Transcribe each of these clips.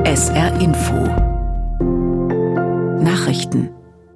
SR Info Nachrichten.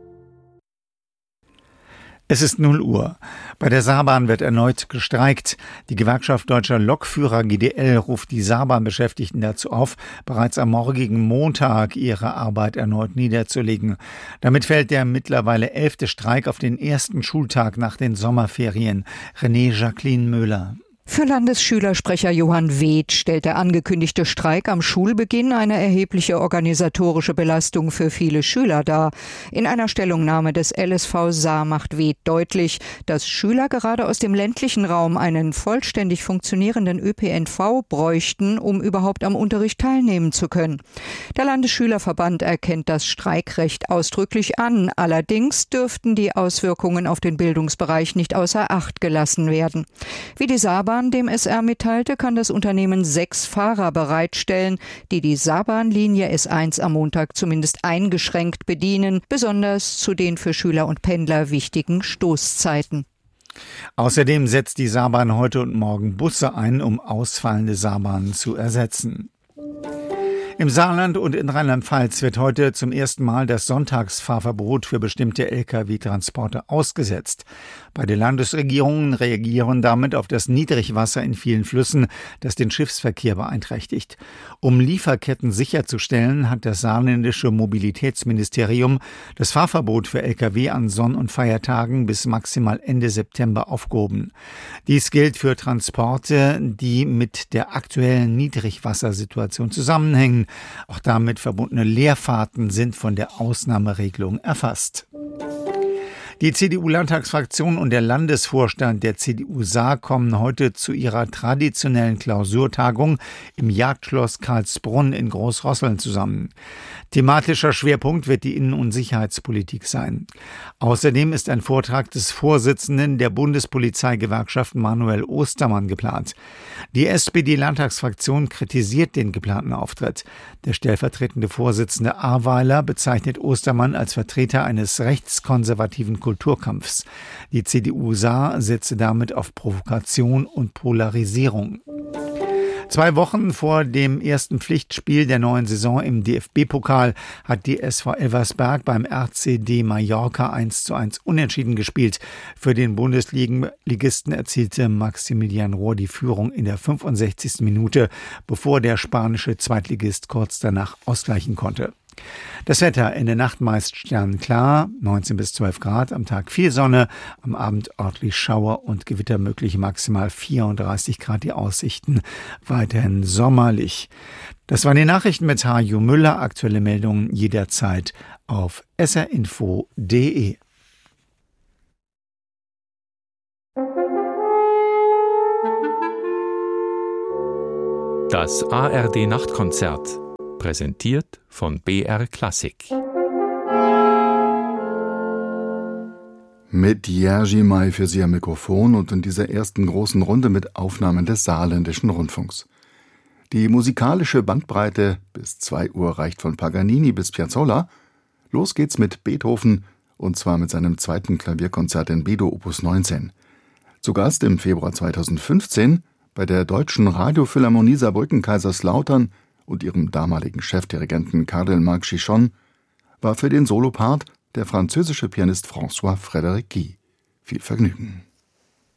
Es ist 0 Uhr. Bei der Saarbahn wird erneut gestreikt. Die Gewerkschaft Deutscher Lokführer GDL ruft die Saarbahnbeschäftigten dazu auf, bereits am morgigen Montag ihre Arbeit erneut niederzulegen. Damit fällt der mittlerweile 11. Streik auf den ersten Schultag nach den Sommerferien. René-Jacqueline Möhler. Für Landesschülersprecher Johann Weeth stellt der angekündigte Streik am Schulbeginn eine erhebliche organisatorische Belastung für viele Schüler dar. In einer Stellungnahme des LSV Saar macht Weeth deutlich, dass Schüler gerade aus dem ländlichen Raum einen vollständig funktionierenden ÖPNV bräuchten, um überhaupt am Unterricht teilnehmen zu können. Der Landesschülerverband erkennt das Streikrecht ausdrücklich an. Allerdings dürften die Auswirkungen auf den Bildungsbereich nicht außer Acht gelassen werden. Wie die Saarbahn dem SR mitteilte, kann das Unternehmen 6 Fahrer bereitstellen, die die Saarbahnlinie S1 am Montag zumindest eingeschränkt bedienen, besonders zu den für Schüler und Pendler wichtigen Stoßzeiten. Außerdem setzt die Saarbahn heute und morgen Busse ein, um ausfallende Saarbahnen zu ersetzen. Im Saarland und in Rheinland-Pfalz wird heute zum ersten Mal das Sonntagsfahrverbot für bestimmte Lkw-Transporte ausgesetzt. Beide Landesregierungen reagieren damit auf das Niedrigwasser in vielen Flüssen, das den Schiffsverkehr beeinträchtigt. Um Lieferketten sicherzustellen, hat das saarländische Mobilitätsministerium das Fahrverbot für Lkw an Sonn- und Feiertagen bis maximal Ende September aufgehoben. Dies gilt für Transporte, die mit der aktuellen Niedrigwassersituation zusammenhängen. Auch damit verbundene Leerfahrten sind von der Ausnahmeregelung erfasst. Die CDU-Landtagsfraktion und der Landesvorstand der CDU Saar kommen heute zu ihrer traditionellen Klausurtagung im Jagdschloss Karlsbrunn in Großrosseln zusammen. Thematischer Schwerpunkt wird die Innen- und Sicherheitspolitik sein. Außerdem ist ein Vortrag des Vorsitzenden der Bundespolizeigewerkschaft Manuel Ostermann geplant. Die SPD-Landtagsfraktion kritisiert den geplanten Auftritt. Der stellvertretende Vorsitzende Ahrweiler bezeichnet Ostermann als Vertreter eines rechtskonservativen Kulturkampfs. Die CDU Saar setze damit auf Provokation und Polarisierung. 2 Wochen vor dem ersten Pflichtspiel der neuen Saison im DFB-Pokal hat die SV Elversberg beim RCD Mallorca 1:1 unentschieden gespielt. Für den Bundesligisten erzielte Maximilian Rohr die Führung in der 65. Minute, bevor der spanische Zweitligist kurz danach ausgleichen konnte. Das Wetter in der Nacht meist sternenklar, 19 bis 12 Grad, am Tag viel Sonne, am Abend örtlich Schauer und Gewitter möglich, maximal 34 Grad die Aussichten, weiterhin sommerlich. Das waren die Nachrichten mit Haju Müller, aktuelle Meldungen jederzeit auf srinfo.de. Das ARD-Nachtkonzert. Präsentiert von BR Klassik. Mit Jerzy May für Sie am Mikrofon und in dieser ersten großen Runde mit Aufnahmen des Saarländischen Rundfunks. Die musikalische Bandbreite bis 2 Uhr reicht von Paganini bis Piazzolla. Los geht's mit Beethoven, und zwar mit seinem 2. Klavierkonzert in B-Dur Opus 19. Zu Gast im Februar 2015 bei der Deutschen Radiophilharmonie Saarbrücken-Kaiserslautern und ihrem damaligen Chefdirigenten Karl Marc Chichon war für den Solopart der französische Pianist François Frédéric Guy. Viel Vergnügen.